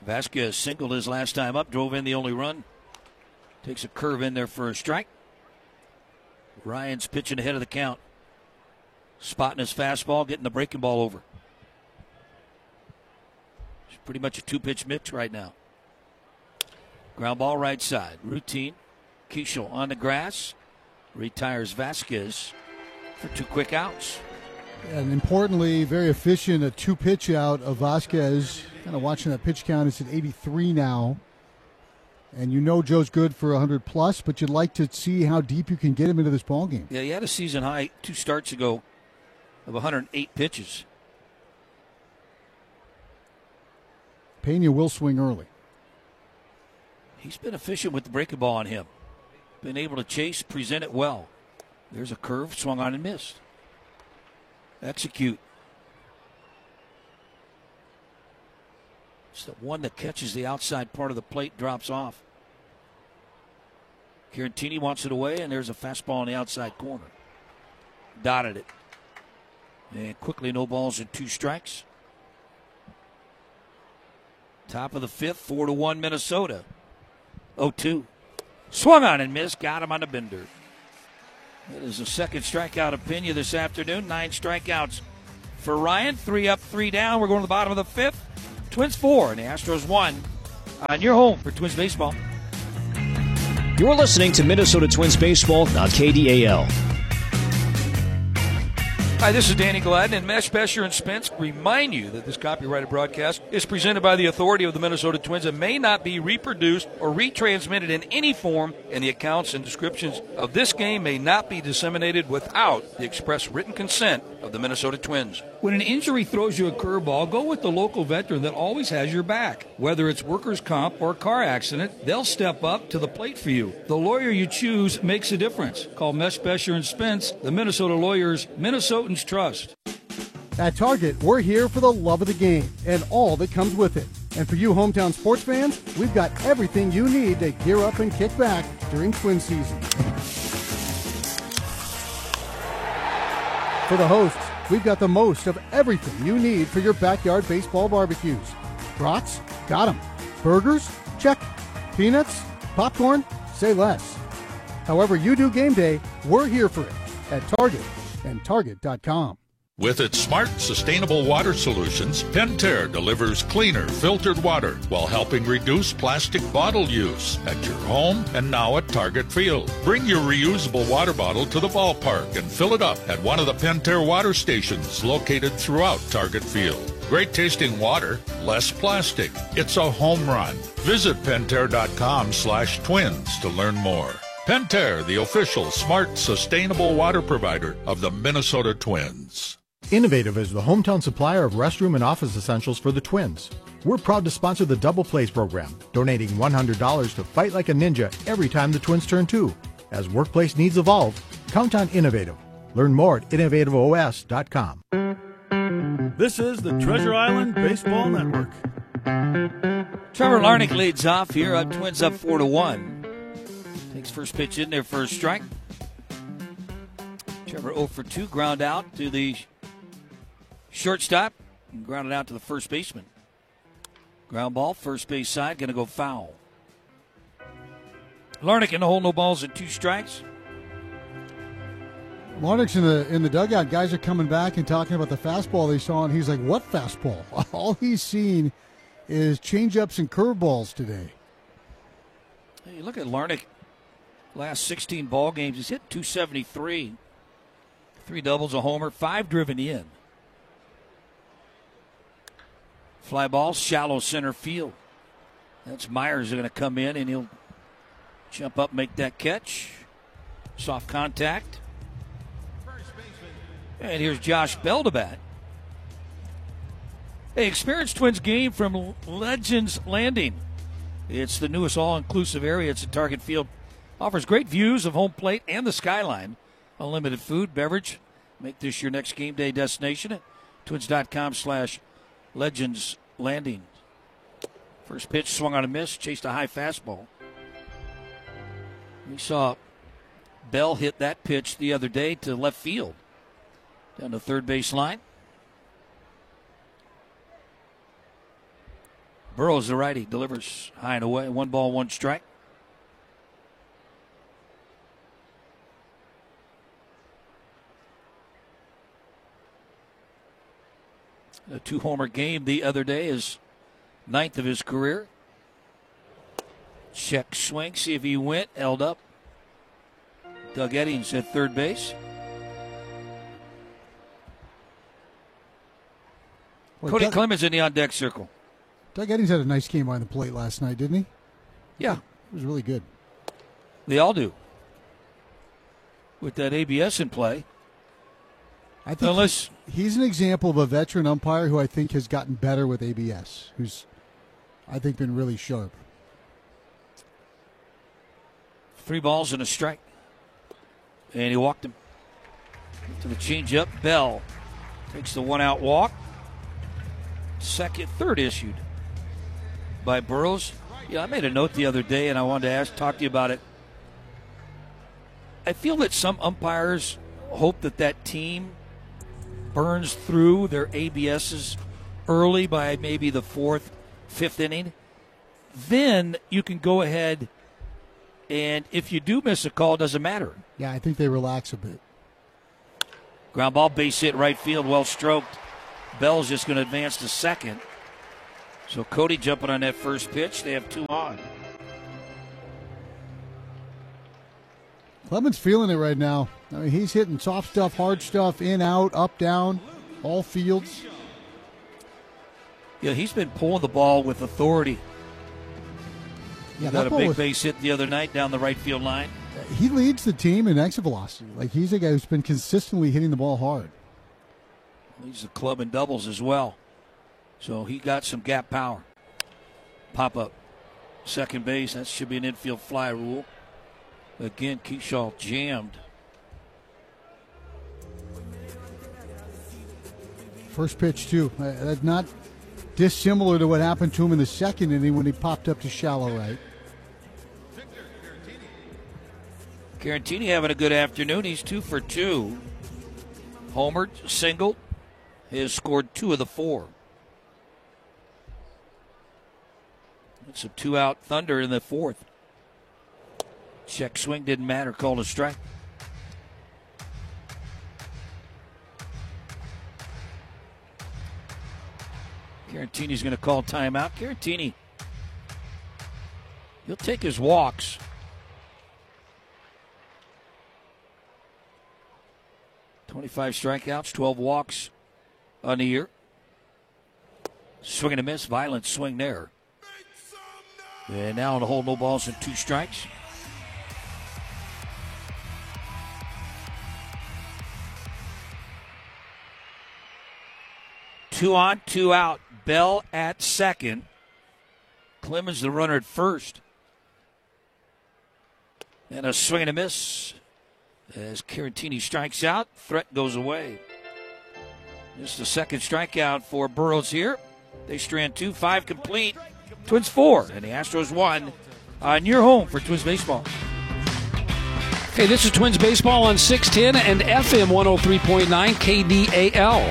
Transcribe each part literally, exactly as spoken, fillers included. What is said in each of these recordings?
Vasquez singled his last time up, drove in the only run. Takes a curve in there for a strike. Ryan's pitching ahead of the count. Spotting his fastball, getting the breaking ball over. It's pretty much a two-pitch mix right now. Ground ball right side. Routine. Keishel on the grass. Retires Vasquez for two quick outs. And importantly, very efficient, a two-pitch out of Vasquez. Kind of watching that pitch count. It's at eighty-three now. And you know Joe's good for one hundred plus, but you'd like to see how deep you can get him into this ballgame. Yeah, he had a season high two starts ago of one hundred eight pitches. Pena will swing early. He's been efficient with the breaking ball on him. Been able to chase, present it well. There's a curve, swung on and missed. Execute. It's the one that catches the outside part of the plate, drops off. Chiarantini wants it away, and there's a fastball on the outside corner. Dotted it. And quickly, no balls and two strikes. Top of the fifth, four to one Minnesota. oh two. Swung on and missed, got him on the bender. That is the second strikeout of Pena this afternoon. Nine strikeouts for Ryan. Three up, three down. We're going to the bottom of the fifth. Twins four and the Astros one on your home for Twins baseball. You're listening to Minnesota Twins baseball on K D A L. Hi, this is Danny Gladden, and Mesh, Besher, and Spence remind you that this copyrighted broadcast is presented by the authority of the Minnesota Twins and may not be reproduced or retransmitted in any form, and the accounts and descriptions of this game may not be disseminated without the express written consent of the Minnesota Twins. When an injury throws you a curveball, go with the local veteran that always has your back. Whether it's workers' comp or car accident, they'll step up to the plate for you. The lawyer you choose makes a difference. Call Mesh, Besher, and Spence, the Minnesota lawyers Minnesotans trust. At Target, we're here for the love of the game and all that comes with it. And for you hometown sports fans, we've got everything you need to gear up and kick back during Twin season. For the hosts, we've got the most of everything you need for your backyard baseball barbecues. Brats? Got 'em. Burgers? Check. Peanuts? Popcorn? Say less. However you do game day, we're here for it at Target and Target dot com. With its smart, sustainable water solutions, Pentair delivers cleaner, filtered water while helping reduce plastic bottle use at your home and now at Target Field. Bring your reusable water bottle to the ballpark and fill it up at one of the Pentair water stations located throughout Target Field. Great tasting water, less plastic. It's a home run. Visit Pentair.com slash twins to learn more. Pentair, the official smart, sustainable water provider of the Minnesota Twins. Innovative is the hometown supplier of restroom and office essentials for the Twins. We're proud to sponsor the Double Plays program, donating one hundred dollars to Fight Like a Ninja every time the Twins turn two. As workplace needs evolve, count on Innovative. Learn more at innovative O S dot com. This is the Treasure Island Baseball Network. Trevor Larnach leads off here. Up Twins up four to one. Takes first pitch in there for a strike. Trevor oh for two, ground out to the shortstop and grounded out to the first baseman. Ground ball, first base side, going to go foul. Larnach in the hole, no balls and two strikes. Larnach's in the in the dugout. Guys are coming back and talking about the fastball they saw, and he's like, "What fastball?" All he's seen is changeups and curveballs today. Hey, look at Larnach. Last sixteen ball games, he's hit two seventy-three. Three doubles, a homer, five driven in. Fly ball, shallow center field. That's Myers going to come in, and he'll jump up, make that catch. Soft contact. And here's Josh Bell to bat. Hey, experience Twins game from Legends Landing. It's the newest all-inclusive area. It's at Target Field. Offers great views of home plate and the skyline. Unlimited food, beverage. Make this your next game day destination at twins.com slash Legends Landing. First pitch swung on a miss, chased a high fastball. We saw Bell hit that pitch the other day to left field. Down the third base line. Burrows, the righty, delivers high and away. One ball, one strike. A two-homer game the other day is ninth of his career. Check swing, see if he went, held up. Doug Eddings at third base. Well, Cody Doug, Clemens in the on-deck circle. Doug Eddings had a nice game behind the plate last night, didn't he? Yeah. It was really good. They all do. With that A B S in play. I think Unless he, he's an example of a veteran umpire who I think has gotten better with A B S, who's, I think, been really sharp. Three balls and a strike. And he walked him to the changeup. Bell takes the one-out walk. Second, third issued by Burrows. Yeah, I made a note the other day, and I wanted to ask, talk to you about it. I feel that some umpires hope that that team burns through their A B Ss early by maybe the fourth, fifth inning. Then you can go ahead, and if you do miss a call, it doesn't matter. Yeah, I think they relax a bit. Ground ball, base hit, right field, well stroked. Bell's just going to advance to second. So Cody jumping on that first pitch. They have two on. Clemens feeling it right now. I mean, he's hitting soft stuff, hard stuff, in, out, up, down, all fields. Yeah, he's been pulling the ball with authority. Yeah, He got that a ball big was, base hit the other night down the right field line. he leads the team in exit velocity. Like, he's a guy who's been consistently hitting the ball hard. Leads the club in doubles as well. So he got some gap power. Pop up. Second base, that should be an infield fly rule. Again, Keyshaw jammed. First pitch, too. Uh, that's not dissimilar to what happened to him in the second inning when he popped up to shallow right. Garantini having a good afternoon. He's two for two. Homered, singled. He has scored two of the four. It's a two-out thunder in the fourth. Check swing didn't matter. Called a strike. Garantini's going to call timeout. Garantini, he'll take his walks. twenty-five strikeouts, twelve walks on the year. Swing and a miss. Violent swing there. And now on the hold, no balls and two strikes. Two on, two out. Bell at second. Clemens the runner at first. And a swing and a miss as Garantini strikes out. Threat goes away. Just the second strikeout for Burrows here. They strand two, five complete. Twins four, and the Astros one on your home for Twins baseball. Hey, this is Twins baseball on six ten and F M one oh three point nine K D A L.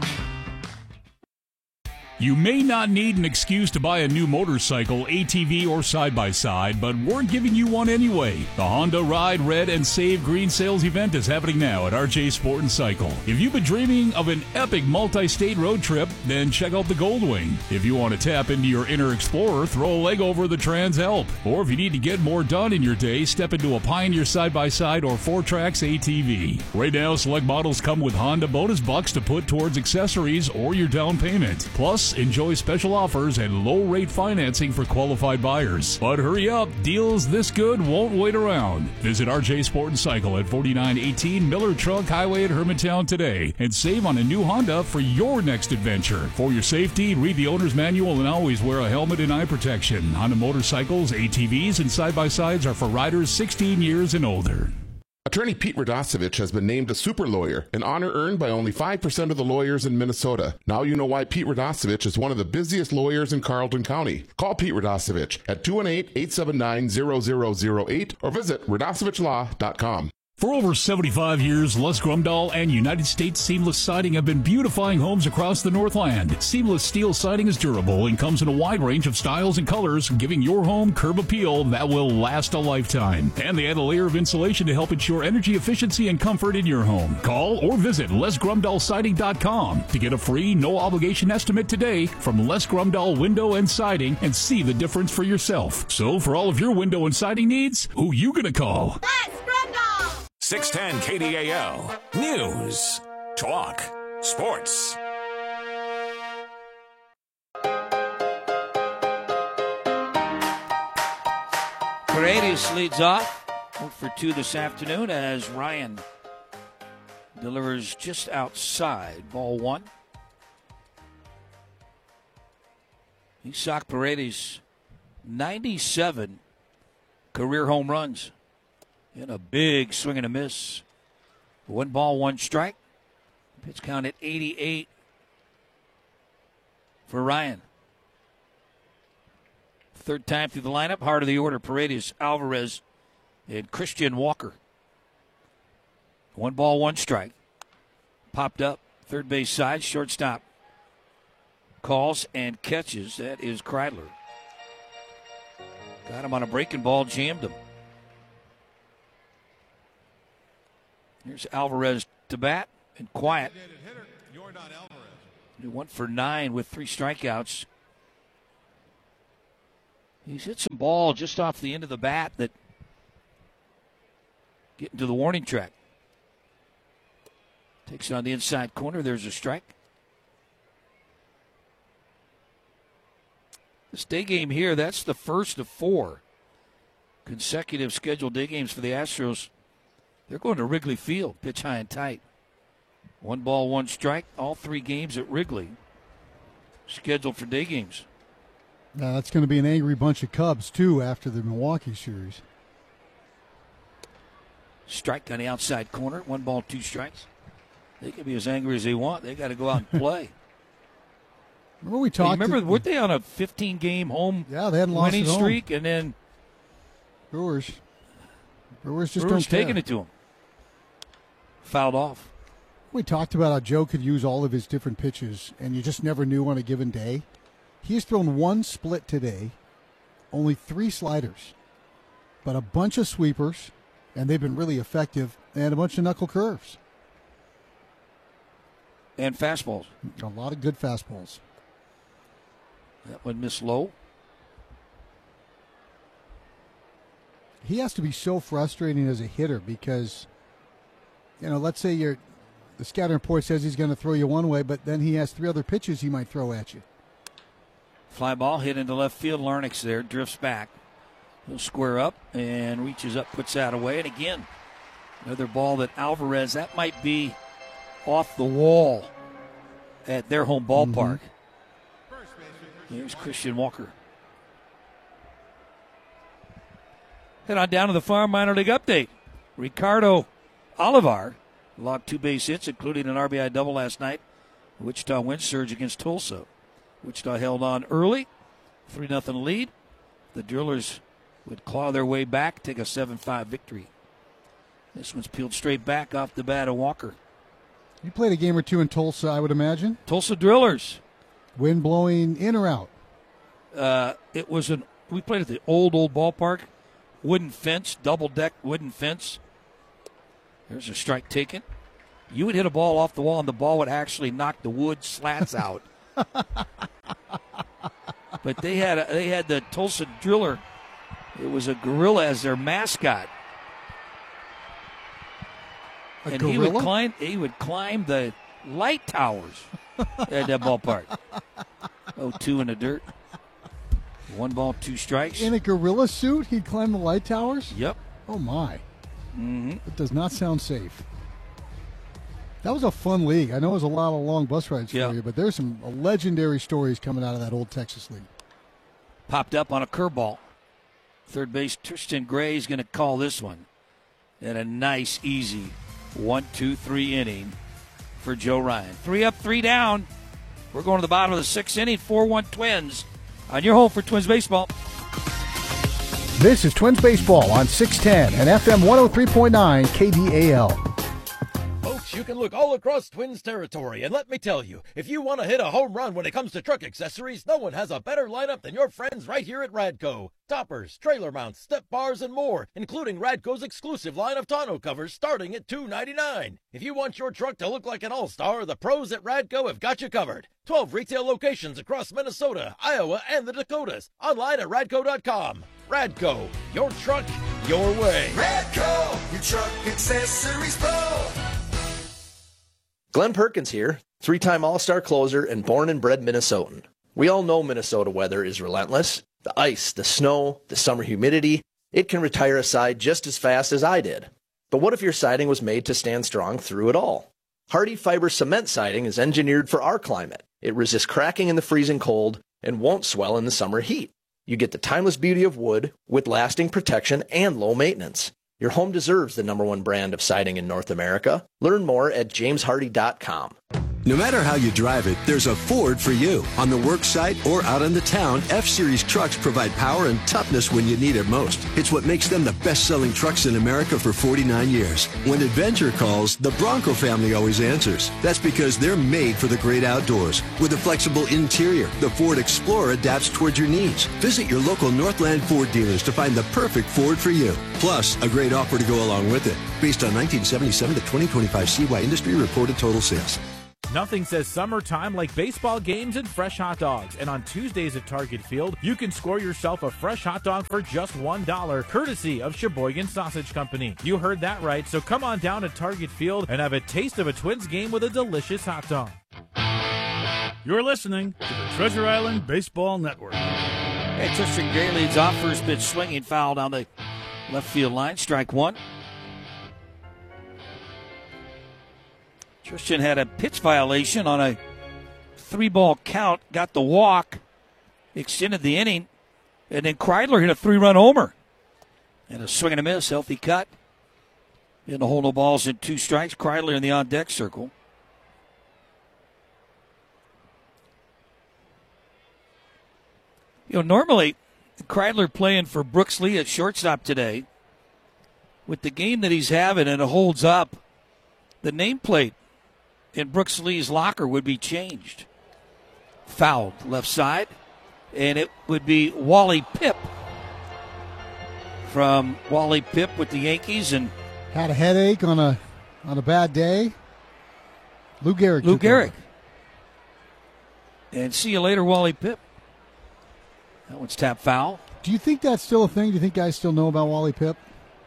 You may not need an excuse to buy a new motorcycle, A T V, or side-by-side, but we're giving you one anyway. The Honda Ride Red and Save Green Sales event is happening now at R J Sport and Cycle. If you've been dreaming of an epic multi-state road trip, then check out the Goldwing. If you want to tap into your inner explorer, throw a leg over the Trans Help. Or if you need to get more done in your day, step into a Pioneer side-by-side or four tracks A T V. Right now, select models come with Honda bonus bucks to put towards accessories or your down payment. Plus, enjoy special offers and low-rate financing for qualified buyers. But hurry up, deals this good won't wait around. Visit R J Sport and Cycle at forty-nine eighteen Miller Trunk Highway at Hermantown today and save on a new Honda for your next adventure. For your safety, read the owner's manual and always wear a helmet and eye protection. Honda motorcycles, A T Vs, and side-by-sides are for riders sixteen years and older. Attorney Pete Radosevich has been named a super lawyer, an honor earned by only five percent of the lawyers in Minnesota. Now you know why Pete Radosevich is one of the busiest lawyers in Carleton County. Call Pete Radosevich at two one eight, eight seven nine, zero zero zero eight or visit radosevich law dot com. For over seventy-five years, Les Grumdahl and United States Seamless Siding have been beautifying homes across the Northland. Seamless steel siding is durable and comes in a wide range of styles and colors, giving your home curb appeal that will last a lifetime. And they add a layer of insulation to help ensure energy efficiency and comfort in your home. Call or visit les grumdahl siding dot com to get a free, no-obligation estimate today from Les Grumdahl Window and Siding and see the difference for yourself. So for all of your window and siding needs, who you gonna call? Les Grumdahl! six ten K D A L. News, talk, sports. Paredes leads off oh for two this afternoon as Ryan delivers just outside. Ball one. Isaac Paredes, ninety-seven career home runs. And a big swing and a miss. One ball, one strike. Pitch count at eighty-eight for Ryan. Third time through the lineup. Heart of the order, Paredes, Alvarez, and Christian Walker. One ball, one strike. Popped up. Third base side. Shortstop calls and catches. That is Kreidler. Got him on a breaking ball. Jammed him. Here's Alvarez to bat and quiet. He went for nine with three strikeouts. He's hit some ball just off the end of the bat that getting to the warning track. Takes it on the inside corner. There's a strike. This day game here, that's the first of four consecutive scheduled day games for the Astros. They're going to Wrigley Field, pitch high and tight. One ball, one strike. All three games at Wrigley scheduled for day games. Now that's going to be an angry bunch of Cubs, too, after the Milwaukee series. Strike on the outside corner. One ball, two strikes. They can be as angry as they want. They got to go out and play. Remember we talked. Hey, remember, to, weren't they on a fifteen-game home yeah, they hadn't lost winning at home. streak? And then Brewers. Brewers just Brewers don't care. taking it to them. Fouled off. We talked about how Joe could use all of his different pitches, and you just never knew on a given day. He's thrown one split today, only three sliders, but a bunch of sweepers, and they've been really effective, and a bunch of knuckle curves. And fastballs. A lot of good fastballs. That one missed low. He has to be so frustrating as a hitter because, you know, let's say you're, the scouting report says he's going to throw you one way, but then he has three other pitches he might throw at you. Fly ball hit into left field. Larnach's there, drifts back. He'll square up and reaches up, puts that away. And again, another ball that Alvarez, that might be off the wall at their home ballpark. Mm-hmm. Here's Christian Walker. Head on down to the Farm Minor League update. Ricardo Olivar logged two base hits, including an R B I double last night. Wichita win surge against Tulsa. Wichita held on early, three nothing lead. The Drillers would claw their way back, take a seven five victory. This one's peeled straight back off the bat of Walker. You played a game or two in Tulsa, I would imagine. Tulsa Drillers. Wind blowing in or out? Uh, it was an. We played at the old, old ballpark. Wooden fence, double-deck wooden fence. There's a strike taken. You would hit a ball off the wall, and the ball would actually knock the wood slats out. But they had a, they had the Tulsa Driller. It was a gorilla as their mascot. A and gorilla? he would climb. He would climb the light towers at that ballpark. Oh, two in the dirt. One ball, two strikes. In a gorilla suit, he'd climb the light towers? Yep. Oh, my. Mm-hmm. It does not sound safe. That was a fun league. I know it was a lot of long bus rides for yeah. you, but there's some legendary stories coming out of that old Texas league. Popped up on a curveball. Third base, Tristan Gray is going to call this one. And a nice, easy one, two, three inning for Joe Ryan. Three up, three down. We're going to the bottom of the sixth inning. four one Twins on your home for Twins baseball. This is Twins Baseball on six ten and F M one oh three point nine K D A L. Folks, you can look all across Twins territory, and let me tell you, if you want to hit a home run when it comes to truck accessories, no one has a better lineup than your friends right here at Radco. Toppers, trailer mounts, step bars, and more, including Radco's exclusive line of tonneau covers starting at two ninety-nine. If you want your truck to look like an all-star, the pros at Radco have got you covered. twelve retail locations across Minnesota, Iowa, and the Dakotas. Online at radco dot com. Radco, your truck, your way. Radco, your truck accessories pro. Glenn Perkins here, three-time All-Star closer and born and bred Minnesotan. We all know Minnesota weather is relentless. The ice, the snow, the summer humidity, it can retire a side just as fast as I did. But what if your siding was made to stand strong through it all? Hardy Fiber Cement Siding is engineered for our climate. It resists cracking in the freezing cold and won't swell in the summer heat. You get the timeless beauty of wood with lasting protection and low maintenance. Your home deserves the number one brand of siding in North America. Learn more at james hardy dot com. No matter how you drive it, there's a Ford for you. On the work site or out in the town, F-Series trucks provide power and toughness when you need it most. It's what makes them the best-selling trucks in America for forty-nine years. When adventure calls, the Bronco family always answers. That's because they're made for the great outdoors. With a flexible interior, the Ford Explorer adapts towards your needs. Visit your local Northland Ford dealers to find the perfect Ford for you. Plus, a great offer to go along with it. Based on nineteen seventy-seven to twenty twenty-five C Y industry reported total sales. Nothing says summertime like baseball games and fresh hot dogs. And on Tuesdays at Target Field, you can score yourself a fresh hot dog for just one dollar, courtesy of Sheboygan Sausage Company. You heard that right, so come on down to Target Field and have a taste of a Twins game with a delicious hot dog. You're listening to the Treasure Island Baseball Network. Hey, Tristan Gray leads off, first pitch swinging foul down the left field line, strike one. Tristan had a pitch violation on a three-ball count, got the walk, extended the inning, and then Kreidler hit a three-run homer. And a swing and a miss, healthy cut. In the hole, no balls and two strikes. Kreidler in the on-deck circle. You know, normally, Kreidler playing for Brooks Lee at shortstop today. With the game that he's having and it holds up, the nameplate in Brooks Lee's locker would be changed. Fouled left side, and it would be Wally Pipp from Wally Pipp with the Yankees, and had a headache on a on a bad day. Lou Gehrig. Lou Gehrig. And see you later, Wally Pipp. That one's tapped foul. Do you think that's still a thing? Do you think guys still know about Wally Pipp?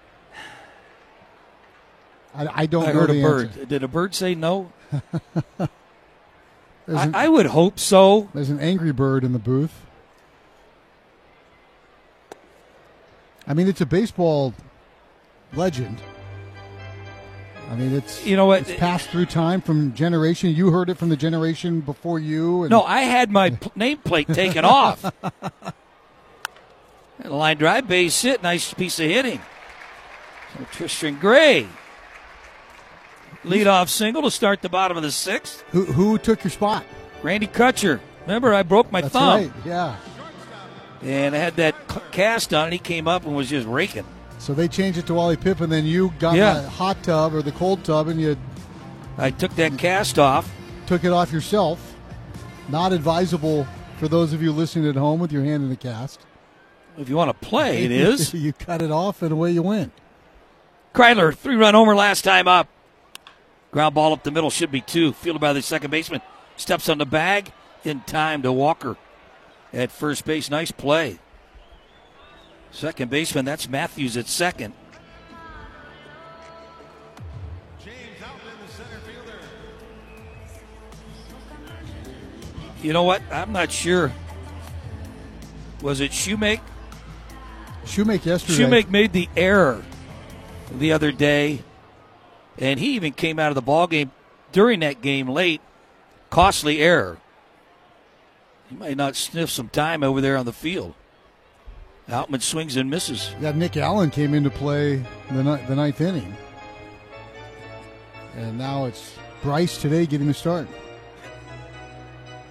I, I don't I know heard the a bird. answer. Did a bird say no? I, an, I would hope so. There's an angry bird in the booth. I mean, it's a baseball legend. I mean, it's you know what? It's passed through time from generation. You heard it from the generation before you. And no, I had my p- nameplate taken off. And line drive, base hit, nice piece of hitting. So Tristan Gray. Leadoff single to start the bottom of the sixth. Who who took your spot? Randy Kutcher. Remember, I broke my That's thumb. Right, yeah. And I had that cast on, and he came up and was just raking. So they changed it to Wally Pipp, and then you got yeah. the hot tub or the cold tub, and you. I took that cast off. Took it off yourself. Not advisable for those of you listening at home with your hand in the cast. If you want to play, it is. You cut it off, and away you went. Kreidler, three-run homer last time up. Ground ball up the middle, should be two. Fielded by the second baseman. Steps on the bag in time to Walker at first base. Nice play. Second baseman, that's Matthews at second. James Outman, the center fielder. You know what? I'm not sure. Was it Shoemake? Shoemake yesterday. Shoemake made the error the other day, and he even came out of the ball game during that game late. Costly error. He might not sniff some time over there on the field. Outman swings and misses. Yeah, Nick Allen came into play the the ninth inning, and now it's Bryce today getting the start.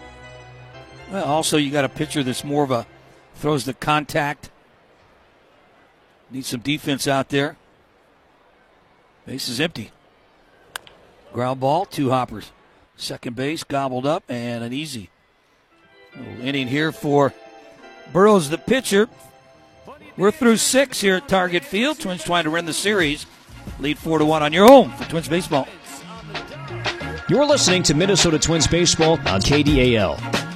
Well, also you got a pitcher that's more of a throws the contact Need some defense out there. Base is empty. Ground ball, two hoppers. Second base gobbled up, and an easy little inning here for Burroughs, the pitcher. We're through six here at Target Field. Twins trying to win the series. Lead four to one on your home for Twins baseball. You're listening to Minnesota Twins baseball on K D A L.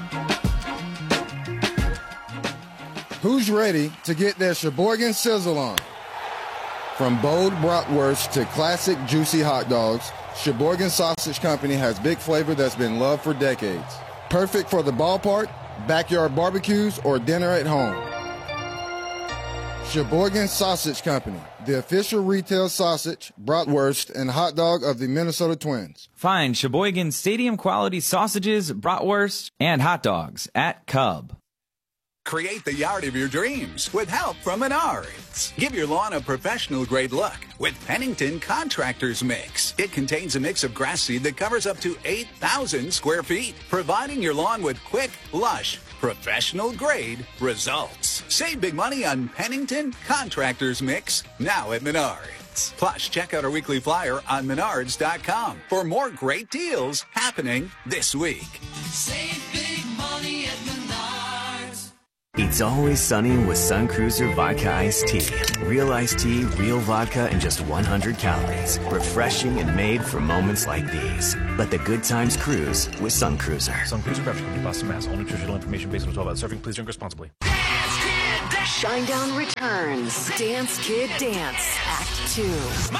Who's ready to get their Sheboygan sizzle on? From bold bratwurst to classic juicy hot dogs, Sheboygan Sausage Company has big flavor that's been loved for decades. Perfect for the ballpark, backyard barbecues, or dinner at home. Sheboygan Sausage Company, the official retail sausage, bratwurst, and hot dog of the Minnesota Twins. Find Sheboygan stadium-quality sausages, bratwurst, and hot dogs at Cub. Create the yard of your dreams with help from Menards. Give your lawn a professional-grade look with Pennington Contractors Mix. It contains a mix of grass seed that covers up to eight thousand square feet, providing your lawn with quick, lush, professional-grade results. Save big money on Pennington Contractors Mix now at Menards. Plus, check out our weekly flyer on menards dot com for more great deals happening this week. Save big money at Menards. It's always sunny with Sun Cruiser Vodka Iced Tea. Real iced tea, real vodka, and just one hundred calories. Refreshing and made for moments like these. Let the good times cruise with Sun Cruiser. Sun Cruiser Beverage Company, Boston, Mass. All nutritional information based on twelve hours serving. Please drink responsibly. Shinedown returns. Dance Kid Dance, Act two.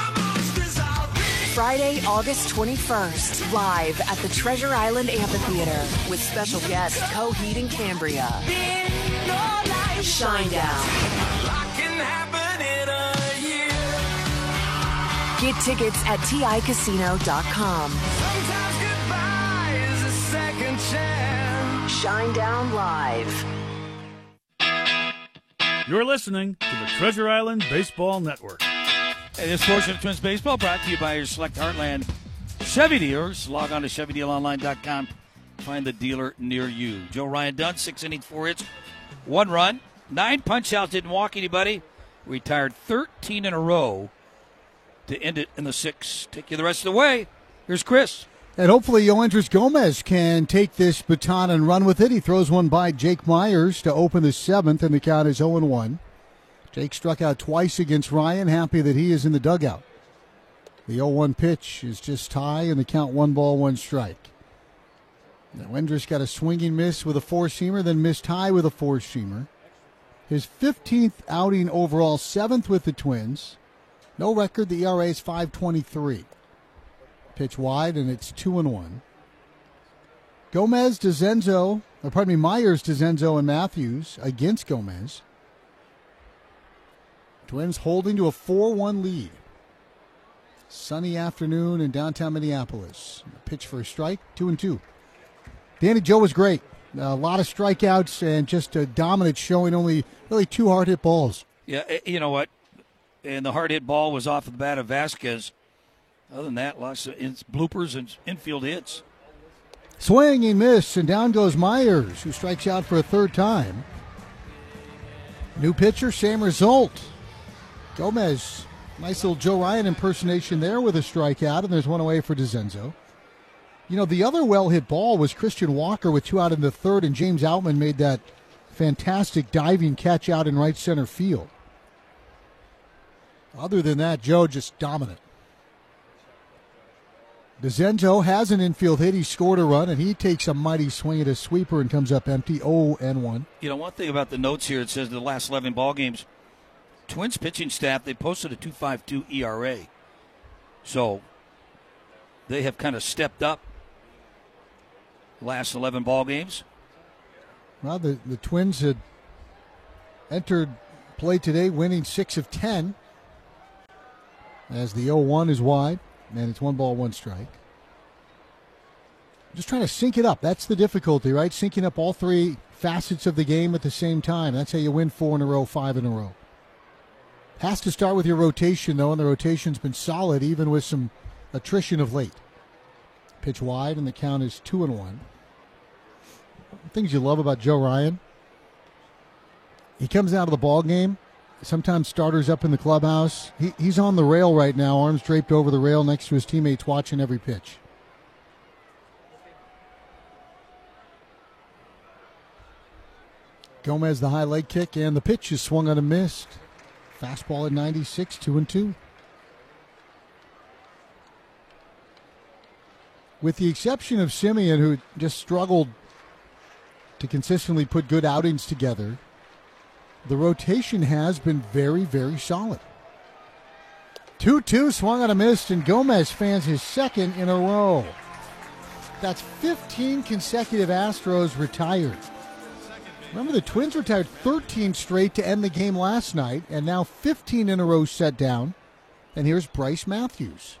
Friday, August twenty-first, live at the Treasure Island Amphitheater with special guest Coheed and Cambria. Shinedown. Get tickets at T I casino dot com. Shinedown Live. You're listening to the Treasure Island Baseball Network. Hey, this portion of Twins Baseball brought to you by your select Heartland Chevy dealers. Log on to Chevy Deal Online dot com. Find the dealer near you. Joe Ryan Dunn, six innings, four hits, one run, nine punch-outs, didn't walk anybody. Retired thirteen in a row to end it in the sixth. Take you the rest of the way. Here's Chris. And hopefully Yoendris Gomez can take this baton and run with it. He throws one by Jake Myers to open the seventh, and the count is oh and one. Jake struck out twice against Ryan, happy that he is in the dugout. The oh one pitch is just high, and the count one ball, one strike. Now, Yoendris got a swinging miss with a four-seamer, then missed high with a four-seamer. His fifteenth outing overall, seventh with the Twins. No record, the E R A is five twenty-three. Pitch wide, and it's two and one. Gomez to Zenzo, or pardon me, Myers to Zenzo and Matthews against Gomez. Twins holding to a four one lead. Sunny afternoon in downtown Minneapolis. Pitch for a strike, two and two. Danny Joe was great. A lot of strikeouts and just a dominant showing, only really two hard hit balls. Yeah, you know what? And the hard hit ball was off of the bat of Vasquez. Other than that, lots of bloopers and infield hits. Swing and miss, and down goes Myers, who strikes out for a third time. New pitcher, same result. Gomez, nice little Joe Ryan impersonation there with a strikeout, and there's one away for DeZenzo. You know, the other well-hit ball was Christian Walker with two out in the third, and James Outman made that fantastic diving catch out in right center field. Other than that, Joe just dominant. DeZenzo has an infield hit. He scored a run, and he takes a mighty swing at a sweeper and comes up empty, oh and one. You know, one thing about the notes here, it says the last eleven ball games, Twins pitching staff, they posted a two point five two E R A. So they have kind of stepped up the last eleven ball games. Well, the, the Twins had entered play today winning six of ten as the oh one is wide. And it's one ball, one strike. Just trying to sync it up. That's the difficulty, right? Syncing up all three facets of the game at the same time. That's how you win four in a row, five in a row. Has to start with your rotation, though, and the rotation's been solid, even with some attrition of late. Pitch wide, and the count is two and one. Things you love about Joe Ryan. He comes out of the ball game, sometimes starters up in the clubhouse. He, he's on the rail right now, arms draped over the rail next to his teammates, watching every pitch. Gomez, the high leg kick, and the pitch is swung on and missed. Fastball at ninety-six, two and two. With the exception of Simeon, who just struggled to consistently put good outings together, the rotation has been very, very solid. two two, swung on a miss, and Gomez fans his second in a row. That's fifteen consecutive Astros retired. Remember, the Twins retired thirteen straight to end the game last night, and now fifteen in a row set down. And here's Bryce Matthews.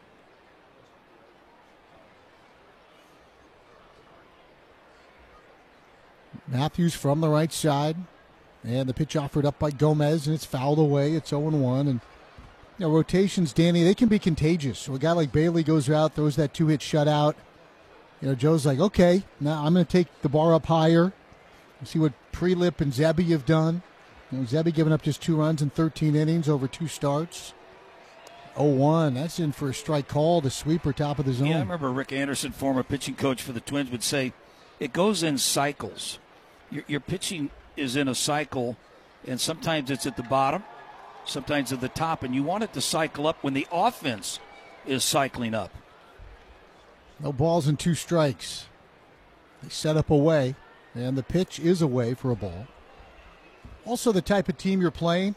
Matthews from the right side, and the pitch offered up by Gomez, and it's fouled away. It's oh and one. And you know, rotations, Danny, they can be contagious. So a guy like Bailey goes out, throws that two-hit shutout. You know, Joe's like, okay, now I'm going to take the bar up higher. See what Prelip and Zebby have done. You know, Zebby giving up just two runs in thirteen innings over two starts. oh one, that's in for a strike call to sweeper top of the zone. Yeah, I remember Rick Anderson, former pitching coach for the Twins, would say it goes in cycles. Your, your pitching is in a cycle, and sometimes it's at the bottom, sometimes at the top, and you want it to cycle up when the offense is cycling up. No balls and two strikes. They set up away. And the pitch is away for a ball. Also, the type of team you're playing,